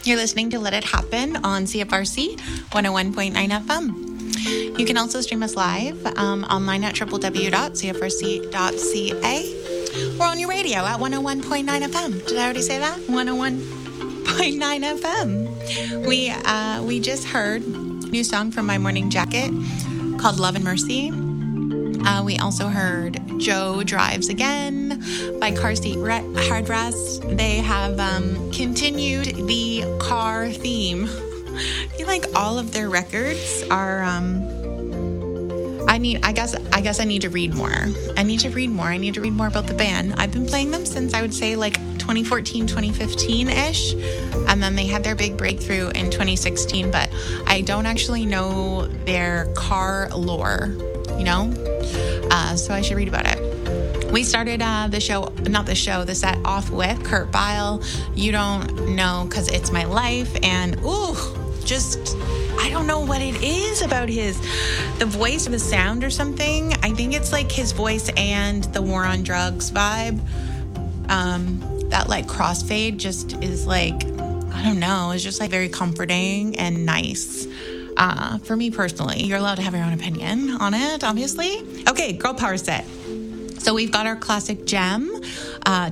You're listening to Let It Happen on CFRC 101.9 FM. You can also stream us live online at www.cfrc.ca or on your radio at 101.9 FM. Did I already say that? 101.9 FM. We just heard a new song from My Morning Jacket called Love and Mercy. We also heard Joe Drives Again by Car Seat Heartrest. They have continued the car theme. I feel like all of their records are... I guess I need to read more. I need to read more about the band. I've been playing them since I would say like 2014, 2015-ish. And then they had their big breakthrough in 2016. But I don't actually know their car lore, you know? So I should read about it. We started the set off with Kurt Vile, You Don't Know Because It's My Life. And, I don't know what it is about the voice or the sound or something. I think it's like his voice and the War on Drugs vibe. That like crossfade just is like, I don't know, it's just like very comforting and nice. For me personally, you're allowed to have your own opinion on it, obviously. Okay, girl power set. So we've got our classic gem,